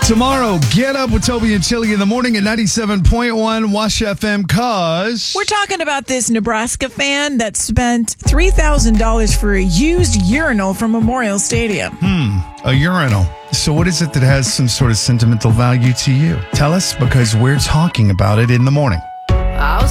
Tomorrow, get up with Toby and Chili in the morning at 97.1 Wash FM, cause We're talking about this Nebraska fan that spent $3,000 for a used urinal from Memorial Stadium. a urinal. So what is it that has some sort of sentimental value to you? Tell us, because we're talking about it in the morning.